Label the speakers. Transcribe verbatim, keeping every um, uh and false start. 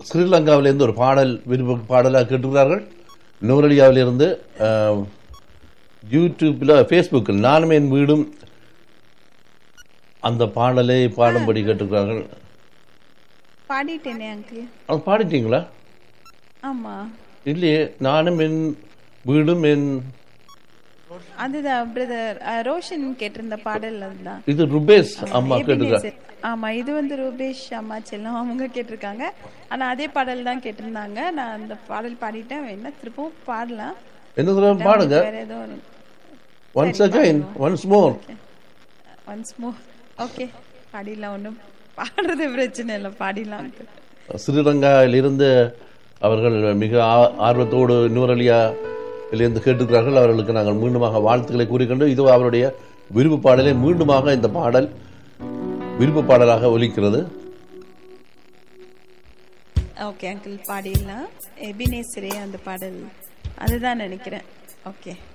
Speaker 1: ஸ்ரீலங்காவிலிருந்து ஒரு பாடல் விருப்ப பாடலாக கேட்டுக்கிறார்கள். நூரலியாவிலிருந்து யூடியூப்ல ஃபேஸ்புக்கில் நானும் என் வீடும் அந்த பாடலை பாடும்படி கேட்டுக்கிறார்கள்.
Speaker 2: பாடிட்டேனே அங்கிள்.
Speaker 1: அது பாடிட்டீங்களா?
Speaker 2: ஆமா.
Speaker 1: இல்லையே, நானும் என் வீடும் என்
Speaker 2: அதுதான் பிரதர் ரோஷன் கேட்டிருந்த பாடல் அதுதான்.
Speaker 1: இது ருபேஷ் அம்மா கேட்டுக்கிறாங்க.
Speaker 2: ஆமா, இது வந்து ரூபேஷ் அம்மா செல்லம் அவங்க கேட்டிருக்காங்க. ஆனா அதே பாடல் தான் கேட்டிருந்தாங்க. நான் அந்த பாடல் பாடிட்டேன். வேணா திருப்பவும் பாடலாம்.
Speaker 1: என்ன சொல்ல பாடுங்க.
Speaker 2: வேற ஏதோ
Speaker 1: once again once more
Speaker 2: once more okay பாடிடலாம். ஒன்றும் பாடுறது பிரச்சனை இல்லை, பாடிடலாம்.
Speaker 1: ஸ்ரீலங்காவிலிருந்து அவர்கள் மிக ஆர்வத்தோடு நூரலியாவிலிருந்து கேட்டுக்கிறார்கள். அவர்களுக்கு நாங்கள் மீண்டுமாக வாழ்த்துக்களை கூறிக்கொண்டு இதோ அவருடைய விருப்ப பாடலை மீண்டுமாக இந்த பாடல் விருப்ப பாடலாக ஒலிக்கிறது.
Speaker 2: Okay uncle, பாடிடலாம். எபினேசரே அந்த பாடல் அதுதான் நினைக்கிறேன். ஓகே.